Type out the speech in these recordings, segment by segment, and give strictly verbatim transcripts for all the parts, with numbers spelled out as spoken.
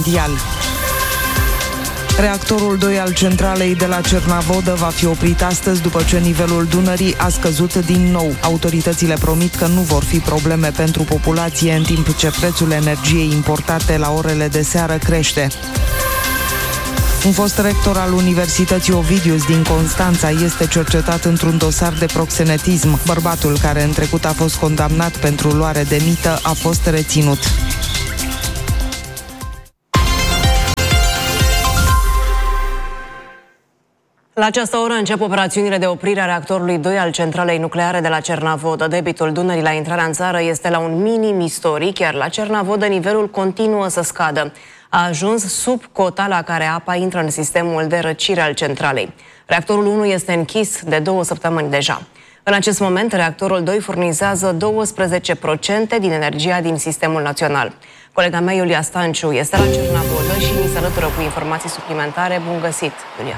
mondial. Reactorul doi al centralei de la Cernavodă va fi oprit astăzi după ce nivelul Dunării a scăzut din nou. Autoritățile promit că nu vor fi probleme pentru populație, în timp ce prețul energiei importate la orele de seară crește. Un fost rector al Universității Ovidius din Constanța este cercetat într-un dosar de proxenetism. Bărbatul, care în trecut a fost condamnat pentru luare de mită, a fost reținut. La această oră încep operațiunile de oprire a reactorului doi al centralei nucleare de la Cernavodă. Debitul Dunării la intrarea în țară este la un minim istoric, iar la Cernavodă nivelul continuă să scadă. A ajuns sub cota la care apa intră în sistemul de răcire al centralei. Reactorul unu este închis de două săptămâni deja. În acest moment, reactorul doi furnizează douăsprezece la sută din energia din sistemul național. Colega mea, Iulia Stanciu, este la Cernavodă și ni se alătură cu informații suplimentare. Bun găsit, Iulia!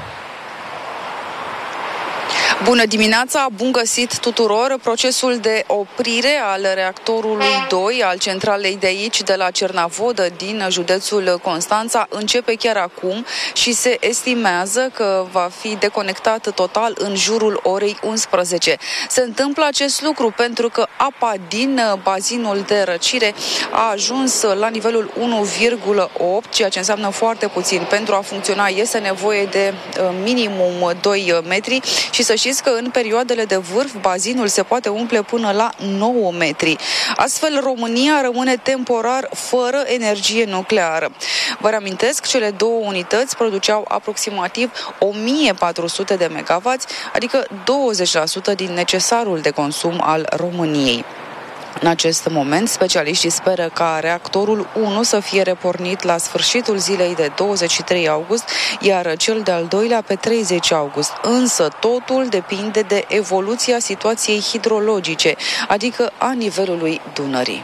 Bună dimineața, bun găsit tuturor! Procesul de oprire al reactorului doi al centralei de aici, de la Cernavodă, din județul Constanța, începe chiar acum și se estimează că va fi deconectat total în jurul orei unsprezece. Se întâmplă acest lucru pentru că apa din bazinul de răcire a ajuns la nivelul unu virgulă opt, ceea ce înseamnă foarte puțin. Pentru a funcționa este nevoie de minimum doi metri și să știți că în perioadele de vârf bazinul se poate umple până la nouă metri. Astfel, România rămâne temporar fără energie nucleară. Vă reamintesc, cele două unități produceau aproximativ o mie patru sute de megawatts, adică douăzeci la sută din necesarul de consum al României. În acest moment, specialiștii speră ca reactorul unu să fie repornit la sfârșitul zilei de douăzeci și trei august, iar cel de-al doilea pe treizeci august. Însă totul depinde de evoluția situației hidrologice, adică a nivelului Dunării.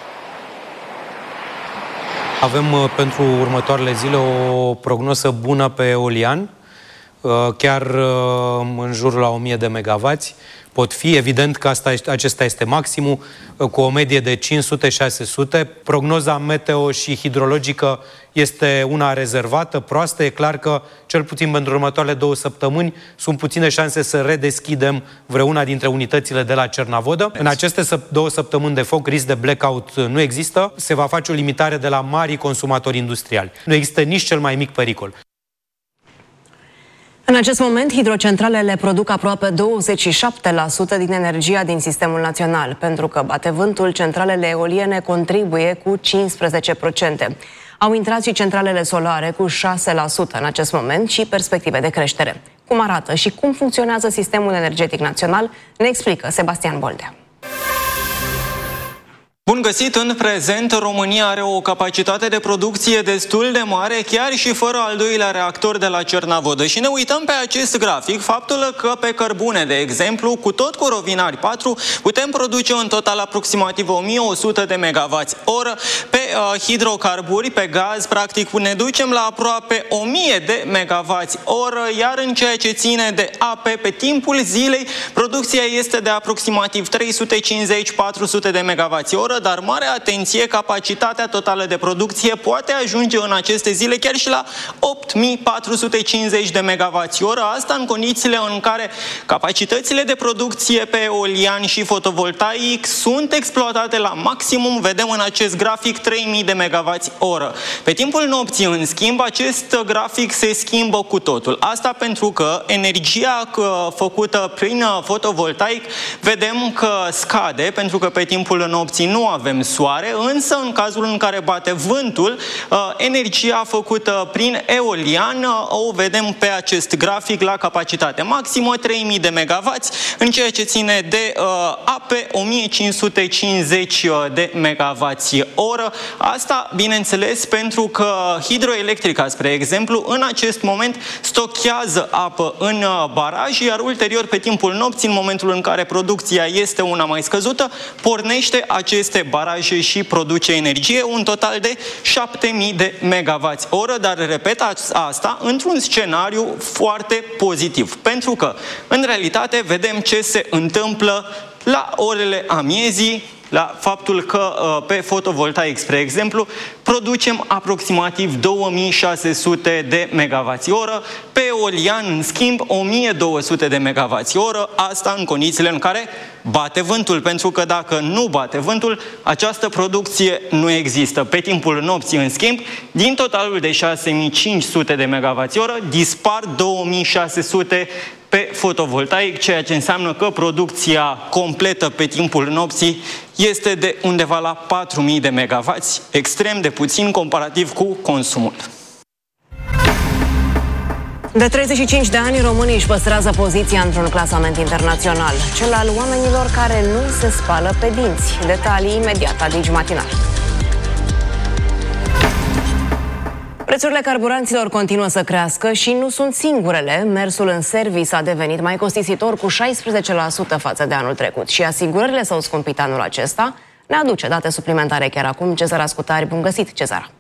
Avem pentru următoarele zile o prognoză bună pe eolian, chiar în jurul la o mie de megawatts. Pot fi, evident că asta, acesta este maximul, cu o medie de cinci sute șase sute. Prognoza meteo și hidrologică este una rezervată, proastă. E clar că, cel puțin pentru următoarele două săptămâni, sunt puține șanse să redeschidem vreuna dintre unitățile de la Cernavodă. În aceste două săptămâni de foc, risc de blackout nu există. Se va face o limitare de la marii consumatori industriali. Nu există nici cel mai mic pericol. În acest moment, hidrocentralele produc aproape douăzeci și șapte la sută din energia din sistemul național. Pentru că bate vântul, centralele eoliene contribuie cu cincisprezece la sută. Au intrat și centralele solare cu șase la sută în acest moment și perspective de creștere. Cum arată și cum funcționează sistemul energetic național, ne explică Sebastian Boldea. Bun găsit! În prezent, România are o capacitate de producție destul de mare, chiar și fără al doilea reactor de la Cernavodă. Și ne uităm pe acest grafic, faptul că pe cărbune, de exemplu, cu tot cu rovinari patru, putem produce în total aproximativ o mie o sută de megawatts oră. Pe uh, hidrocarburi, pe gaz, practic, ne ducem la aproape o mie de megawatts oră, iar în ceea ce ține de ape, pe timpul zilei, producția este de aproximativ trei sute cincizeci - patru sute de megawatts oră, dar mare atenție, capacitatea totală de producție poate ajunge în aceste zile chiar și la opt mii patru sute cincizeci de megawatts oră, asta în condițiile în care capacitățile de producție pe eolian și fotovoltaic sunt exploatate la maximum, vedem în acest grafic trei mii de megawatts oră. Pe timpul nopții, în schimb, acest grafic se schimbă cu totul. Asta pentru că energia făcută prin fotovoltaic vedem că scade, pentru că pe timpul nopții nu avem soare, însă în cazul în care bate vântul, energia făcută prin eolian o vedem pe acest grafic la capacitate maximă, trei mii de megawatts, în ceea ce ține de ape, o mie cinci sute cincizeci de megawatts oră. Asta, bineînțeles, pentru că hidroelectrica, spre exemplu, în acest moment stochează apă în baraj, iar ulterior, pe timpul nopții, în momentul în care producția este una mai scăzută, pornește aceste baraje și produce energie, un total de șapte mii de megawatts oră, dar repet asta într-un scenariu foarte pozitiv, pentru că în realitate vedem ce se întâmplă la orele amiezii, la faptul că pe fotovoltaic, spre exemplu, producem aproximativ două mii șase sute de megawatt-oră, pe eolian, în schimb, o mie două sute de megawatt-oră, asta în condițiile în care bate vântul, pentru că dacă nu bate vântul, această producție nu există. Pe timpul nopții, în schimb, din totalul de șase mii cinci sute de megawatt-oră, dispar două mii șase sute pe fotovoltaic, ceea ce înseamnă că producția completă pe timpul nopții este de undeva la patru mii de megawatts, extrem de puțin comparativ cu consumul. De treizeci și cinci de ani, românii își păstrează poziția într-un clasament internațional, cel al oamenilor care nu se spală pe dinți. Detalii imediat, Adigi Matinal. Prețurile carburanților continuă să crească și nu sunt singurele. Mersul în service a devenit mai costisitor cu șaisprezece la sută față de anul trecut și asigurările s-au scumpit anul acesta. Ne aduce date suplimentare chiar acum Cezara Scutari. Bun găsit, Cezara!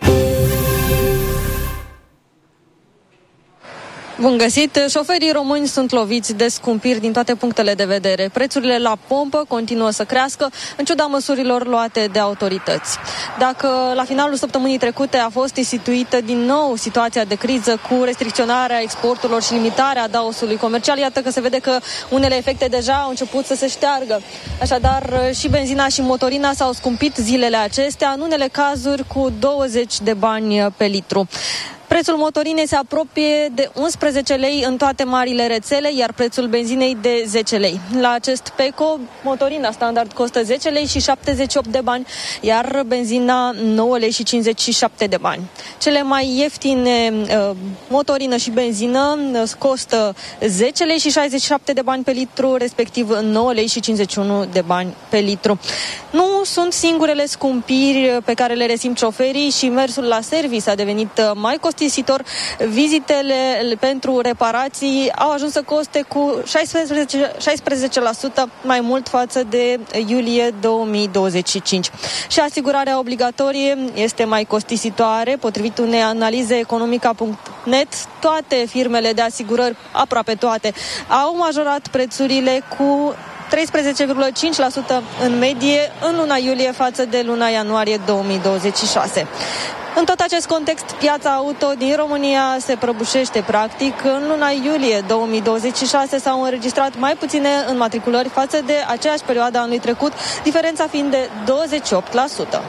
Bun găsit! Șoferii români sunt loviți de scumpiri din toate punctele de vedere. Prețurile la pompă continuă să crească, în ciuda măsurilor luate de autorități. Dacă la finalul săptămânii trecute a fost instituită din nou situația de criză cu restricționarea exporturilor și limitarea adaosului comercial, iată că se vede că unele efecte deja au început să se șteargă. Așadar, și benzina și motorina s-au scumpit zilele acestea, în unele cazuri cu douăzeci de bani pe litru. Prețul motorinei se apropie de unsprezece lei în toate marile rețele, iar prețul benzinei de zece lei. La acest Peco, motorina standard costă zece lei și șaptezeci și opt de bani, iar benzina nouă lei și cincizeci și șapte de bani. Cele mai ieftine uh, motorină și benzină uh, costă zece lei și șaizeci și șapte de bani pe litru, respectiv nouă lei și cincizeci și unu de bani pe litru. Nu sunt singurele scumpiri pe care le resimt șoferii și mersul la service a devenit mai costisitor. Vizitele pentru reparații au ajuns să coste cu șaisprezece la sută mai mult față de iulie două mii douăzeci și cinci. Și asigurarea obligatorie este mai costisitoare. Potrivit unei analize economica punct net, toate firmele de asigurări, aproape toate, au majorat prețurile cu treisprezece virgulă cinci la sută în medie în luna iulie față de luna ianuarie două mii douăzeci și șase. În tot acest context, piața auto din România se prăbușește practic. În luna iulie două mii douăzeci și șase s-au înregistrat mai puține înmatriculări față de aceeași perioadă anului trecut, diferența fiind de douăzeci și opt la sută.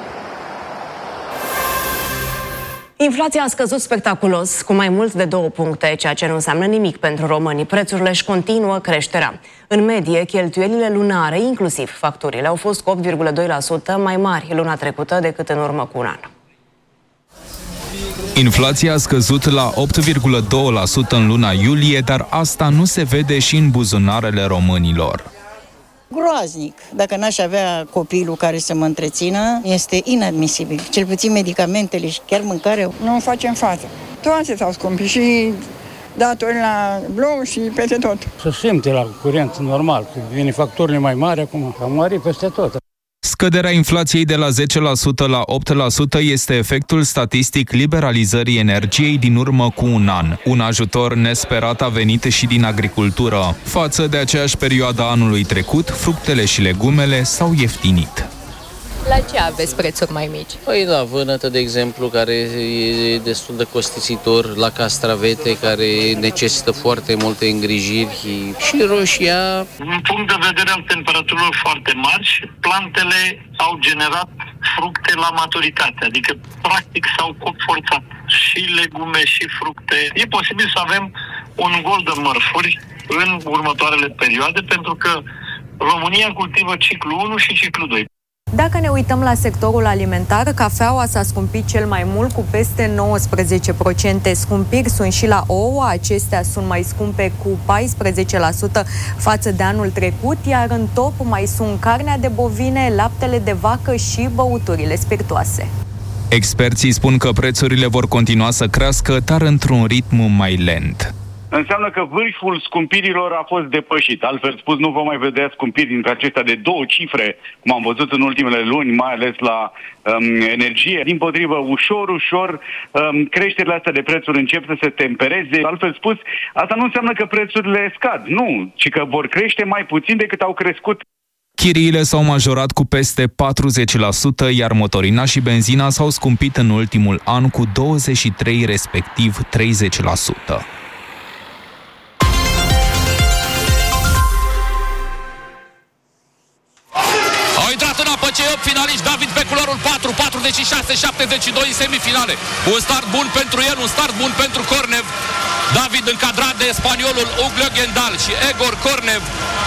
Inflația a scăzut spectaculos, cu mai mult de două puncte, ceea ce nu înseamnă nimic pentru românii. Prețurile își continuă creșterea. În medie, cheltuielile lunare, inclusiv facturile, au fost cu opt virgulă doi la sută mai mari luna trecută decât în urmă cu un an. Inflația a scăzut la opt virgulă doi la sută în luna iulie, dar asta nu se vede și în buzunarele românilor. Groaznic. Dacă n-aș avea copilul care să mă întrețină, este inadmisibil. Cel puțin medicamentele și chiar mâncarea. Nu facem față. Toate s-au scumpit și datori la blou și peste tot. Se simte la curent normal, că vine facturile mai mari acum, am mărit peste tot. Scăderea inflației de la zece la sută la opt la sută este efectul statistic liberalizării energiei din urmă cu un an. Un ajutor nesperat a venit și din agricultură. Față de aceeași perioadă anului trecut, fructele și legumele s-au ieftinit. La ce aveți prețuri mai mici? Păi la vânătă, de exemplu, care e destul de costisitor, la castravete, care necesită foarte multe îngrijiri și roșia. Din punct de vedere al temperaturilor foarte mari, plantele au generat fructe la maturitate, adică practic s-au copt forțat. Și legume și fructe. E posibil să avem un gol de mărfuri în următoarele perioade, pentru că România cultivă ciclu unu și ciclu doi. Dacă ne uităm la sectorul alimentar, cafeaua s-a scumpit cel mai mult cu peste nouăsprezece la sută. Scumpiri sunt și la ouă, acestea sunt mai scumpe cu paisprezece la sută față de anul trecut, iar în top mai sunt carnea de bovine, laptele de vacă și băuturile spiritoase. Experții spun că prețurile vor continua să crească, dar într-un ritm mai lent. Înseamnă că vârful scumpirilor a fost depășit. Altfel spus, nu vom mai vedea scumpiri dintre acestea de două cifre, cum am văzut în ultimele luni, mai ales la um, energie. Dimpotrivă, ușor, ușor, um, creșterile astea de prețuri încep să se tempereze. Altfel spus, asta nu înseamnă că prețurile scad, nu, ci că vor crește mai puțin decât au crescut. Chiriile s-au majorat cu peste patruzeci la sută, iar motorina și benzina s-au scumpit în ultimul an cu douăzeci și trei, respectiv treizeci la sută. Au intrat în apă cei opt finaliști, David pe culoarul patru, patruzeci și șase șaptezeci și doi în semifinale. Un start bun pentru el, un start bun pentru Cornev. David încadrat de spaniolul Uglio Gendal și Egor Cornev.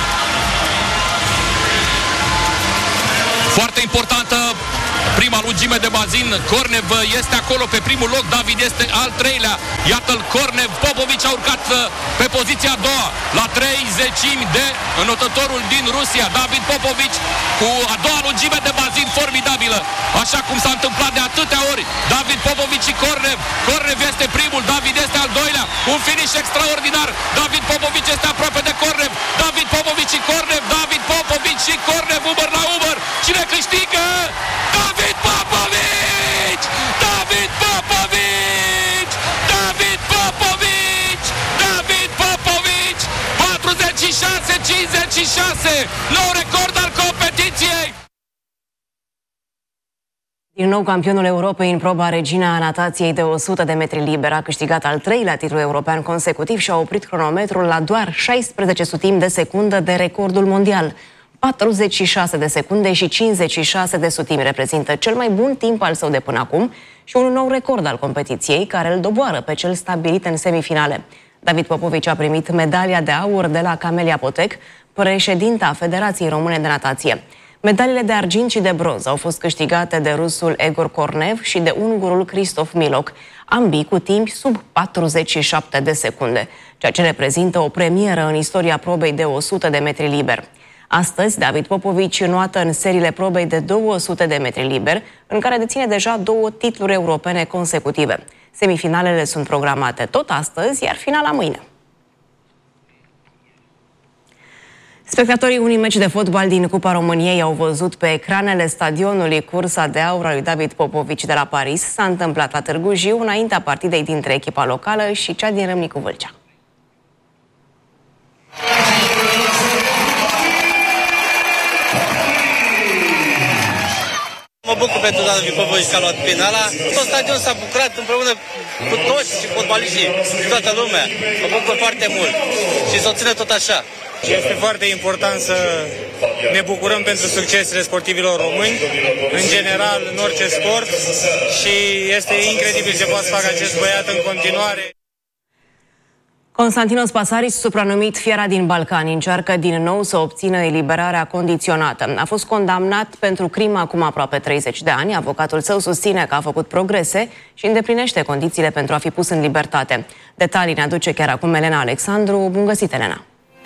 Foarte importantă prima lungime de bazin. Cornev este acolo pe primul loc, David este al treilea. Iată-l, Cornev. Popovici a urcat pe poziția a doua, la trei zecimi de înotătorul din Rusia. David Popovici cu a doua lungime de bazin formidabilă, așa cum s-a întâmplat de atâtea ori. David Popovici și Cornev. Cornev este primul, David este al doilea. Un finish extraordinar. David Popovici este aproape de Cornev. David Popovici și Cornev. David Popovici și Cornev, Uber la Uber. Cine câștigă? David Popovici! David Popovici! David Popovici! David Popovici! patruzeci și șase cincizeci și șase! Nou record al competiției! Din nou campionul Europei în proba Regina a natației de o sută de metri liber a câștigat al treilea titlu european consecutiv și a oprit cronometrul la doar șaisprezece sutimi de secundă de recordul mondial. patruzeci și șase de secunde și cincizeci și șase de sutimi reprezintă cel mai bun timp al său de până acum și un nou record al competiției, care îl doboară pe cel stabilit în semifinale. David Popovici a primit medalia de aur de la Camelia Potec, președinta Federației Române de Natație. Medaliile de argint și de bronz au fost câștigate de rusul Egor Cornev și de ungurul Christoph Milok, ambii cu timp sub patruzeci și șapte de secunde, ceea ce reprezintă o premieră în istoria probei de o sută de metri liber. Astăzi, David Popovici înoată în seriile probei de două sute de metri liber, în care deține deja două titluri europene consecutive. Semifinalele sunt programate tot astăzi, iar finala mâine. Spectatorii unui meci de fotbal din Cupa României au văzut pe ecranele stadionului cursa de aur a lui David Popovici de la Paris. S-a întâmplat la Târgu Jiu, înaintea partidei dintre echipa locală și cea din Râmnicu Vâlcea. Mă bucur pentru David Popovici că a luat finala. Tot stadionul s-a bucurat împreună cu toți și fotbaliștii, cu toată lumea. Mă bucur foarte mult și să o țină tot așa. Este foarte important să ne bucurăm pentru succesele sportivilor români, în general, în orice sport, și este incredibil ce poate să facă acest băiat în continuare. Konstantinos Pasaris, supranumit Fiera din Balcani, încearcă din nou să obțină eliberarea condiționată. A fost condamnat pentru crimă acum aproape treizeci de ani. Avocatul său susține că a făcut progrese și îndeplinește condițiile pentru a fi pus în libertate. Detalii ne aduce chiar acum Elena Alexandru. Bun găsit, Elena!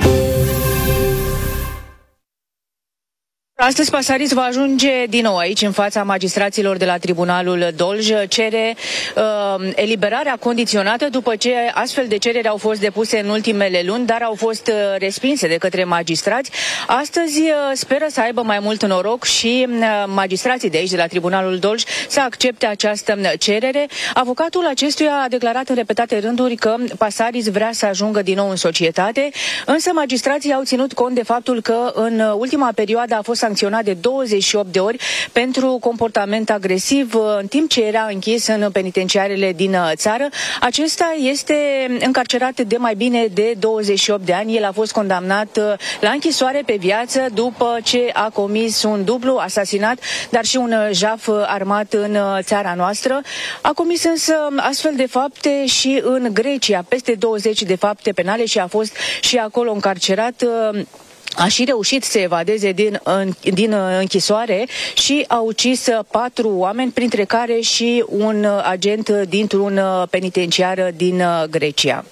Astăzi Pasaris va ajunge din nou aici, în fața magistraților de la Tribunalul Dolj, cere uh, eliberarea condiționată după ce astfel de cereri au fost depuse în ultimele luni, dar au fost uh, respinse de către magistrați. Astăzi uh, speră să aibă mai mult noroc și uh, magistrații de aici, de la Tribunalul Dolj, să accepte această cerere. Avocatul acestuia a declarat în repetate rânduri că Pasaris vrea să ajungă din nou în societate, însă magistrații au ținut cont de faptul că în ultima perioadă a fost sancționat de douăzeci și opt de ori pentru comportament agresiv în timp ce era închis în penitenciarele din țară. Acesta este încarcerat de mai bine de douăzeci și opt de ani. El a fost condamnat la închisoare pe viață după ce a comis un dublu asasinat, dar și un jaf armat în țara noastră. A comis însă astfel de fapte și în Grecia, peste douăzeci de fapte penale, și a fost și acolo încarcerat. A și reușit să evadeze din, din închisoare și a ucis patru oameni, printre care și un agent dintr-un penitenciar din Grecia.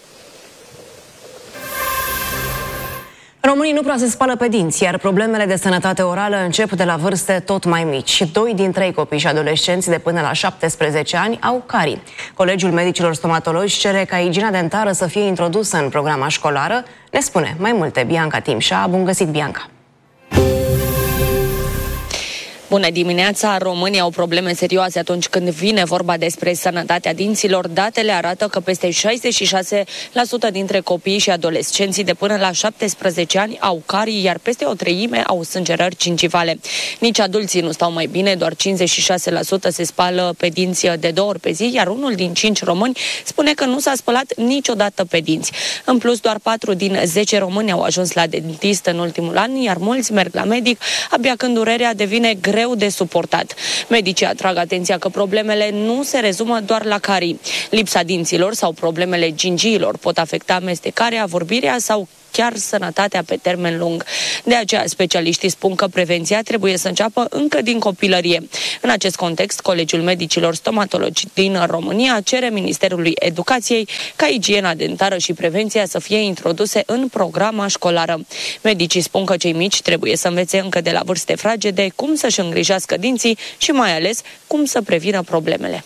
Românii nu prea se spală pe dinți, iar problemele de sănătate orală încep de la vârste tot mai mici. Doi din trei copii și adolescenți de până la șaptesprezece ani au carii. Colegiul Medicilor Stomatologi cere ca igiena dentară să fie introdusă în programa școlară. Ne spune mai multe Bianca Timșa. Bun găsit, Bianca! Bună dimineața! Românii au probleme serioase atunci când vine vorba despre sănătatea dinților. Datele arată că peste șaizeci și șase la sută dintre copiii și adolescenții de până la șaptesprezece ani au carii, iar peste o treime au sângerări gingivale. Nici adulții nu stau mai bine, doar cincizeci și șase la sută se spală pe dinți de două ori pe zi, iar unul din cinci români spune că nu s-a spălat niciodată pe dinți. În plus, doar patru din zece români au ajuns la dentist în ultimul an, iar mulți merg la medic abia când durerea devine greu de suportat. Medicii atrag atenția că problemele nu se rezumă doar la carii. Lipsa dinților sau problemele gingiilor pot afecta amestecarea, vorbirea sau chiar sănătatea pe termen lung. De aceea, specialiștii spun că prevenția trebuie să înceapă încă din copilărie. În acest context, Colegiul Medicilor Stomatologi din România cere Ministerului Educației ca igiena dentară și prevenția să fie introduse în programa școlară. Medicii spun că cei mici trebuie să învețe încă de la vârste fragede cum să-și îngrijească dinții și mai ales cum să prevină problemele.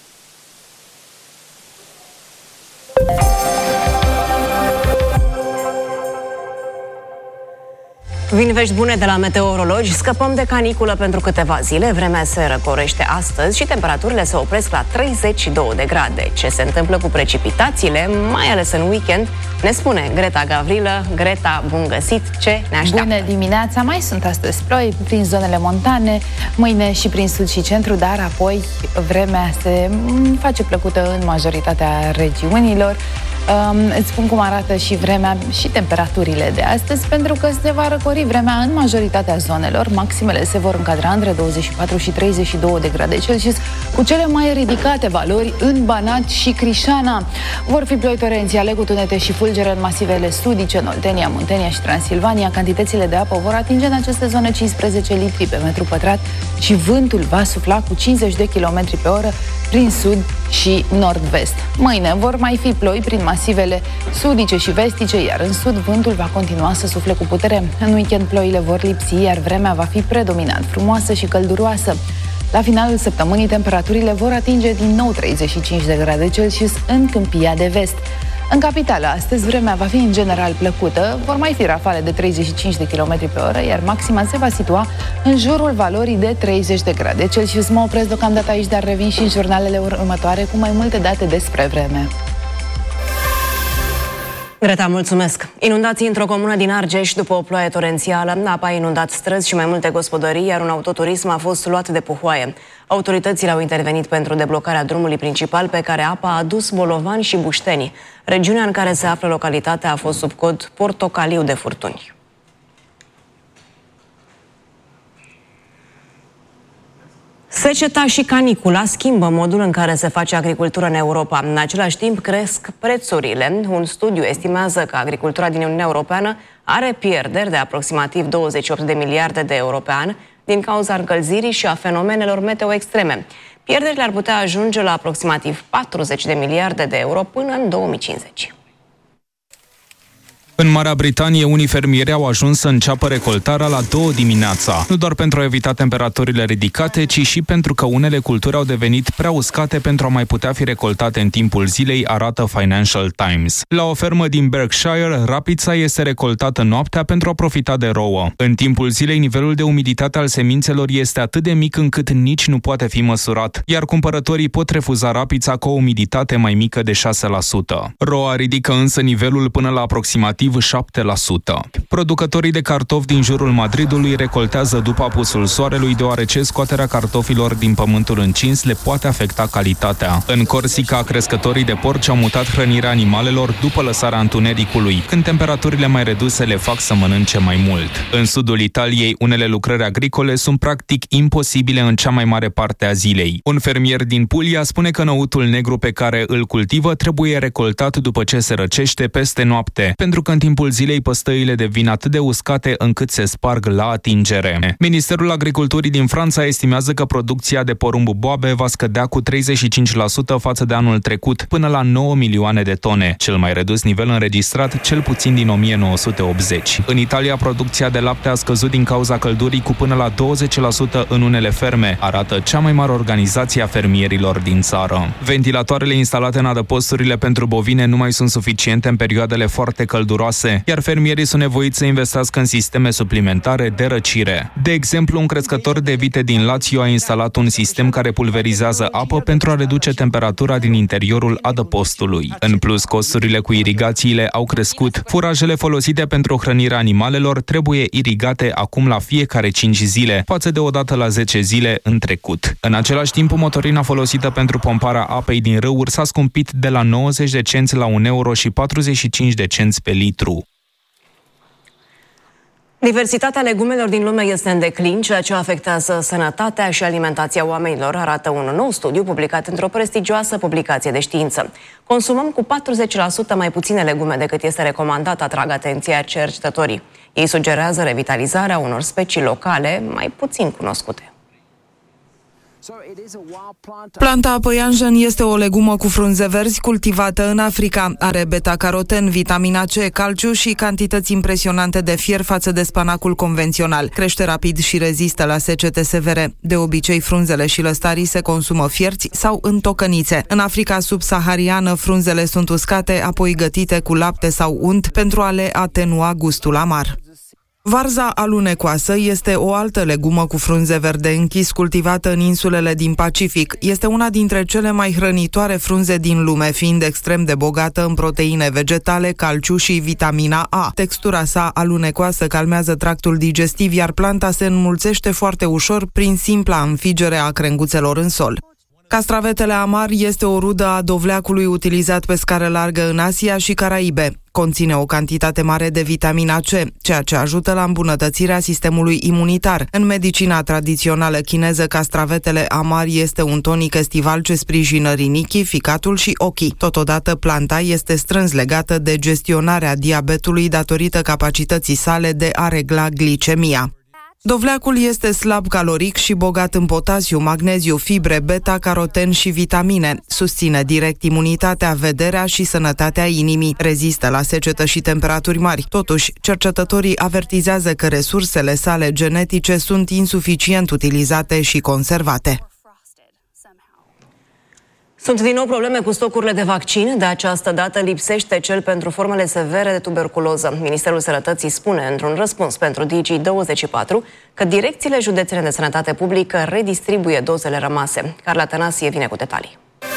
Vin vești bune de la meteorologi, scăpăm de caniculă pentru câteva zile, vremea se răcorește astăzi și temperaturile se opresc la treizeci și două de grade. Ce se întâmplă cu precipitațiile, mai ales în weekend, ne spune Greta Gavrilă. Greta, bun găsit, ce ne așteaptă? Bună dimineața, mai sunt astăzi ploi prin zonele montane, mâine și prin sud și centru, dar apoi vremea se face plăcută în majoritatea regiunilor. Um, îți spun cum arată și vremea și temperaturile de astăzi, pentru că se va răcori vremea în majoritatea zonelor. Maximele se vor încadra între douăzeci și patru și treizeci și două de grade Celsius, cu cele mai ridicate valori în Banat și Crișana. Vor fi ploi torențiale cu tunete și fulgere în masivele sudice, în Oltenia, Muntenia și Transilvania. Cantitățile de apă vor atinge în aceste zone cincisprezece litri pe metru pătrat și vântul va sufla cu cincizeci de kilometri pe oră prin sud și nord-vest. Mâine vor mai fi ploi prin masivele sudice și vestice, iar în sud vântul va continua să sufle cu putere. În weekend ploile vor lipsi, iar vremea va fi predominant frumoasă și călduroasă. La finalul săptămânii, temperaturile vor atinge din nou treizeci și cinci de grade Celsius în Câmpia de Vest. În capitală, astăzi, vremea va fi în general plăcută, vor mai fi rafale de treizeci și cinci de kilometri pe oră, iar maxima se va situa în jurul valorii de treizeci de grade Celsius. Mă opresc deocamdată aici, dar revin și în jurnalele următoare cu mai multe date despre vreme. Greta, mulțumesc! Inundații într-o comună din Argeș după o ploaie torențială. Apa a inundat străzi și mai multe gospodării, iar un autoturism a fost luat de puhoaie. Autoritățile au intervenit pentru deblocarea drumului principal pe care apa a adus bolovani și buștenii. Regiunea în care se află localitatea a fost sub cod portocaliu de furtuni. Seceta și canicula schimbă modul în care se face agricultură în Europa. În același timp cresc prețurile. Un studiu estimează că agricultura din Uniunea Europeană are pierderi de aproximativ douăzeci și opt de miliarde de euro pe an din cauza încălzirii și a fenomenelor meteo extreme. Pierderile ar putea ajunge la aproximativ patruzeci de miliarde de euro până în două mii cincizeci. În Marea Britanie, unii fermieri au ajuns să înceapă recoltarea la două dimineața. Nu doar pentru a evita temperaturile ridicate, ci și pentru că unele culturi au devenit prea uscate pentru a mai putea fi recoltate în timpul zilei, arată Financial Times. La o fermă din Berkshire, rapița este recoltată noaptea pentru a profita de rouă. În timpul zilei, nivelul de umiditate al semințelor este atât de mic încât nici nu poate fi măsurat, iar cumpărătorii pot refuza rapița cu o umiditate mai mică de șase la sută. Roa ridică însă nivelul până la aproximativ șapte la sută. Producătorii de cartofi din jurul Madridului recoltează după apusul soarelui, deoarece scoaterea cartofilor din pământul încins le poate afecta calitatea. În Corsica, crescătorii de porci au mutat hrănirea animalelor după lăsarea întunericului, când temperaturile mai reduse le fac să mănânce mai mult. În sudul Italiei, unele lucrări agricole sunt practic imposibile în cea mai mare parte a zilei. Un fermier din Puglia spune că năutul negru pe care îl cultivă trebuie recoltat după ce se răcește peste noapte, pentru că în timpul zilei păstăile devin atât de uscate încât se sparg la atingere. Ministerul Agriculturii din Franța estimează că producția de porumb boabe va scădea cu treizeci și cinci la sută față de anul trecut, până la nouă milioane de tone, cel mai redus nivel înregistrat cel puțin din o mie nouă sute optzeci. În Italia, producția de lapte a scăzut din cauza căldurii cu până la douăzeci la sută în unele ferme, arată cea mai mare organizație a fermierilor din țară. Ventilatoarele instalate în adăposturile pentru bovine nu mai sunt suficiente în perioadele foarte călduroase călduroase, iar fermierii sunt nevoiți să investească în sisteme suplimentare de răcire. De exemplu, un crescător de vite din Lazio a instalat un sistem care pulverizează apă pentru a reduce temperatura din interiorul adăpostului. În plus, costurile cu irigațiile au crescut. Furajele folosite pentru hrănirea animalelor trebuie irigate acum la fiecare cinci zile, față de o dată la zece zile în trecut. În același timp, motorina folosită pentru pomparea apei din râuri s-a scumpit de la nouăzeci de cenți la un euro și patruzeci și cinci de cenți pe litru. Diversitatea legumelor din lume este în declin, ceea ce afectează sănătatea și alimentația oamenilor, arată un nou studiu publicat într-o prestigioasă publicație de știință. Consumăm cu patruzeci la sută mai puține legume decât este recomandat, atrag atenția cercetătorii. Ei sugerează revitalizarea unor specii locale mai puțin cunoscute. Planta păianjen este o legumă cu frunze verzi cultivată în Africa. Are beta-caroten, vitamina C, calciu și cantități impresionante de fier față de spanacul convențional. Crește rapid și rezistă la secete severe. De obicei, frunzele și lăstarii se consumă fierți sau în tocănițe. În Africa subsahariană, frunzele sunt uscate, apoi gătite cu lapte sau unt pentru a le atenua gustul amar. Varza alunecoasă este o altă legumă cu frunze verde închis cultivată în insulele din Pacific. Este una dintre cele mai hrănitoare frunze din lume, fiind extrem de bogată în proteine vegetale, calciu și vitamina A. Textura sa alunecoasă calmează tractul digestiv, iar planta se înmulțește foarte ușor prin simpla înfigere a crenguțelor în sol. Castravetele amar este o rudă a dovleacului utilizat pe scară largă în Asia și Caraibe. Conține o cantitate mare de vitamina C, ceea ce ajută la îmbunătățirea sistemului imunitar. În medicina tradițională chineză, castravetele amar este un tonic estival ce sprijină rinichii, ficatul și ochii. Totodată, planta este strâns legată de gestionarea diabetului datorită capacității sale de a regla glicemia. Dovleacul este slab caloric și bogat în potasiu, magneziu, fibre, beta-caroten și vitamine. Susține direct imunitatea, vederea și sănătatea inimii. Rezistă la secetă și temperaturi mari. Totuși, cercetătorii avertizează că resursele sale genetice sunt insuficient utilizate și conservate. Sunt din nou probleme cu stocurile de vaccin. De această dată lipsește cel pentru formele severe de tuberculoză. Ministerul Sănătății spune într-un răspuns pentru Digi douăzeci și patru că direcțiile județene de sănătate publică redistribuie dozele rămase. Carla Tănasie vine cu detalii.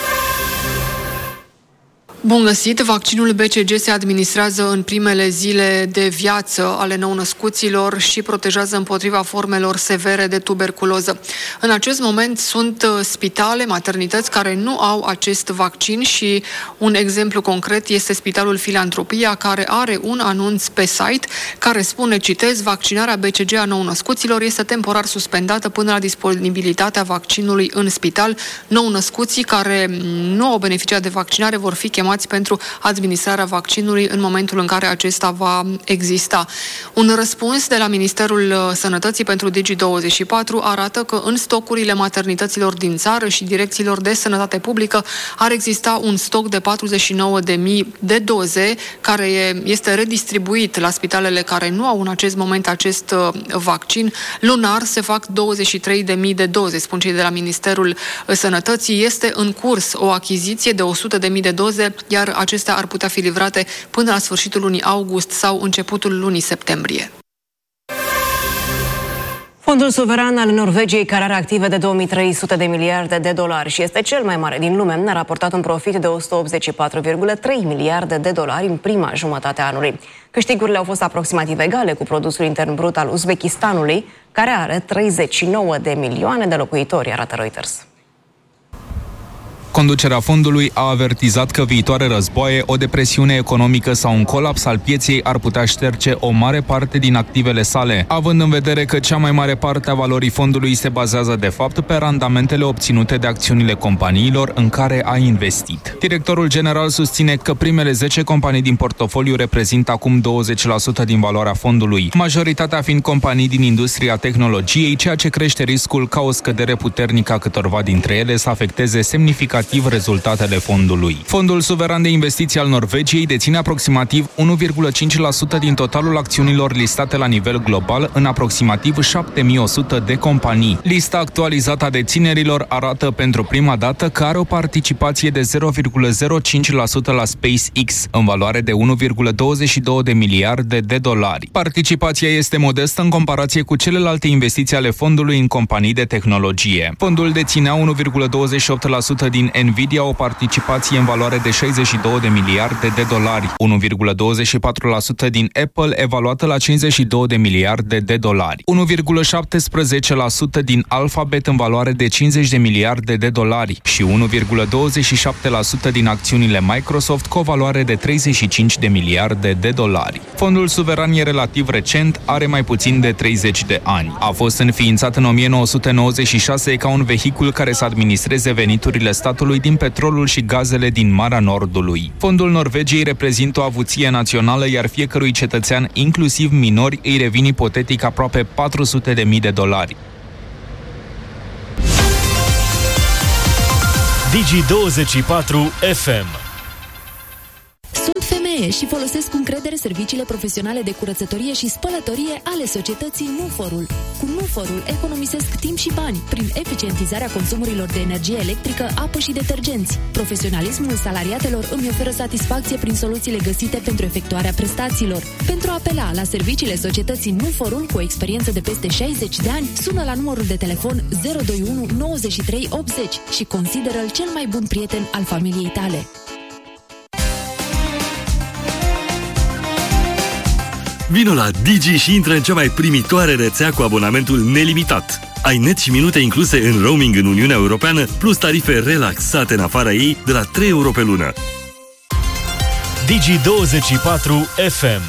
Bun găsit! Vaccinul B C G se administrează în primele zile de viață ale nou-născuților și protejează împotriva formelor severe de tuberculoză. În acest moment sunt spitale, maternități care nu au acest vaccin și un exemplu concret este Spitalul Filantropia, care are un anunț pe site care spune, citez, vaccinarea B C G a nou-născuților este temporar suspendată până la disponibilitatea vaccinului în spital. Nou-născuții care nu au beneficiat de vaccinare vor fi chemați pentru administrarea vaccinului în momentul în care acesta va exista. Un răspuns de la Ministerul Sănătății pentru Digi douăzeci și patru arată că în stocurile maternităților din țară și direcțiilor de sănătate publică ar exista un stoc de patruzeci și nouă de mii de doze care este redistribuit la spitalele care nu au în acest moment acest vaccin. Lunar se fac douăzeci și trei de mii de doze, spun cei de la Ministerul Sănătății. Este în curs o achiziție de o sută de mii de doze, iar acestea ar putea fi livrate până la sfârșitul lunii august sau începutul lunii septembrie. Fondul suveran al Norvegiei, care are active de două mii trei sute de miliarde de dolari și este cel mai mare din lume, a raportat un profit de o sută optzeci și patru virgulă trei miliarde de dolari în prima jumătate a anului. Câștigurile au fost aproximativ egale cu produsul intern brut al Uzbekistanului, care are treizeci și nouă de milioane de locuitori, arată Reuters. Conducerea fondului a avertizat că viitoare războaie, o depresiune economică sau un colaps al pieței ar putea șterge o mare parte din activele sale, având în vedere că cea mai mare parte a valorii fondului se bazează de fapt pe randamentele obținute de acțiunile companiilor în care a investit. Directorul general susține că primele zece companii din portofoliu reprezintă acum douăzeci la sută din valoarea fondului, majoritatea fiind companii din industria tehnologiei, ceea ce crește riscul ca o scădere puternică a câtorva dintre ele să afecteze semnificativ negativ rezultatele fondului. Fondul suveran de investiții al Norvegiei deține aproximativ unu virgulă cinci la sută din totalul acțiunilor listate la nivel global în aproximativ șapte mii o sută de companii. Lista actualizată a deținerilor arată pentru prima dată că are o participație de zero virgulă zero cinci la sută la SpaceX, în valoare de unu virgulă douăzeci și doi de miliarde de dolari. Participația este modestă în comparație cu celelalte investiții ale fondului în companii de tehnologie. Fondul deținea unu virgulă douăzeci și opt la sută din Nvidia, o participație în valoare de șaizeci și doi de miliarde de dolari, unu virgulă douăzeci și patru la sută din Apple, evaluată la cincizeci și doi de miliarde de dolari, unu virgulă șaptesprezece la sută din Alphabet în valoare de cincizeci de miliarde de dolari și unu virgulă douăzeci și șapte la sută din acțiunile Microsoft cu o valoare de treizeci și cinci de miliarde de dolari. Fondul suveran e relativ recent, are mai puțin de treizeci de ani. A fost înființat în o mie nouă sute nouăzeci și șase ca un vehicul care să administreze veniturile statului din petrolul și gazele din Marea Nordului. Fondul Norvegiei reprezintă o avuție națională, iar fiecărui cetățean, inclusiv minori, îi revin ipotetic aproape patru sute de mii de dolari. Digi douăzeci și patru F M. Sunt femeie și folosesc cu încredere serviciile profesionale de curățătorie și spălătorie ale societății Nuforul. Cu Nuforul economisesc timp și bani prin eficientizarea consumurilor de energie electrică, apă și detergenți. Profesionalismul salariatelor îmi oferă satisfacție prin soluțiile găsite pentru efectuarea prestațiilor. Pentru a apela la serviciile societății Nuforul cu o experiență de peste șaizeci de ani, sună la numărul de telefon zero doi unu nouăzeci și trei optzeci și consideră-l cel mai bun prieten al familiei tale. Vino la Digi și intră în cea mai primitoare rețea cu abonamentul nelimitat. Ai net și minute incluse în roaming în Uniunea Europeană, plus tarife relaxate în afara ei de la trei euro pe lună. Digi douăzeci și patru F M.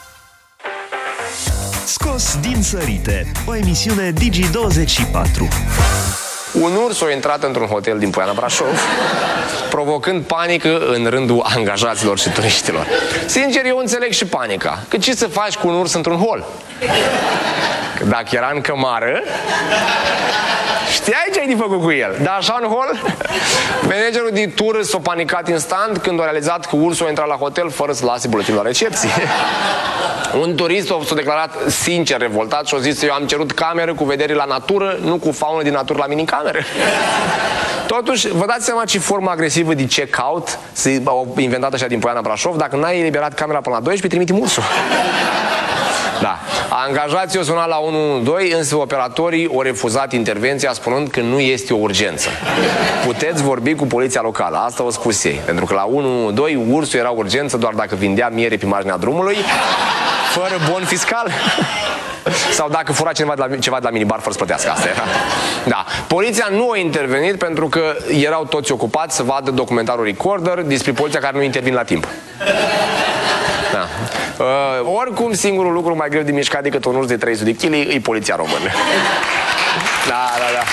Scos din sărite, o emisiune Digi douăzeci și patru. Un urs a intrat într-un hotel din Poiana Brașov, provocând panică în rândul angajaților și turiștilor. Sincer, eu înțeleg și panica. Că ce să faci cu un urs într-un hol? Că dacă era în cămară, știai ce ai de făcut cu el. Dar așa în hol, managerul de tură s-a panicat instant când a realizat că ursul a intrat la hotel fără să lase buletinul la recepție. Un turist s-a declarat sincer revoltat și a zis: eu am cerut cameră cu vedere la natură, nu cu faună din natură la minicameră. Totuși, vă dați seama ce formă agresivă de check-out s-au inventat așa din Poiana Brașov? Dacă n-ai eliberat camera până la doisprezece, trimitem ursul. Da. Angajații au sunat la unu unu doi, însă operatorii au refuzat intervenția spunând că nu este o urgență. Puteți vorbi cu poliția locală, asta au spus ei. Pentru că la unu unu doi ursul era urgență doar dacă vindea miere pe marginea drumului, fără bon fiscal. Sau dacă fura cineva de la, ceva de la minibar fără să plătească. Asta era. Da. Poliția nu a intervenit pentru că erau toți ocupați să vadă documentarul Recorder despre poliția care nu intervine la timp. Da. Uh, oricum, singurul lucru mai greu de mișcat decât un urs de trei sute de kilograme e poliția română. Da, da, da.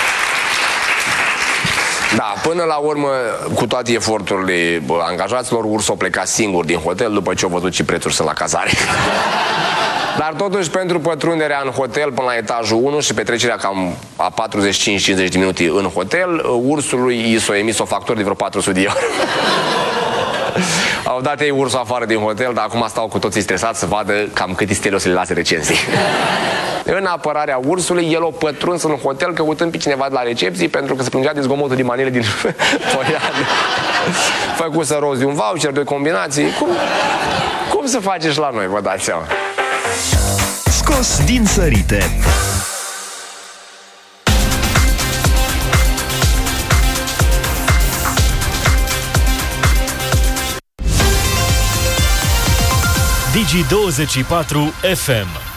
Da, până la urmă, cu toate eforturile angajaților, ursul a plecat singur din hotel după ce a văzut ce prețuri sunt la cazare. Dar totuși, pentru pătrunderea în hotel până la etajul unu și petrecerea cam a patruzeci și cinci cincizeci de minute în hotel, ursului i s-a emis o factură de vreo patru sute de euro. Au dat ei ursul afară din hotel, dar acum stau cu toții stresați să vadă cam câte stele o să le lase recenzii. În apărarea ursului, el a pătruns în hotel căutând pe cineva de la recepție pentru că se plângea de zgomotul de manele din Poiană. Făcut să rozi un voucher, doi combinații. Cum, cum să faceți la noi, vă dați seama? Scos din sărite. Digi douăzeci și patru F M.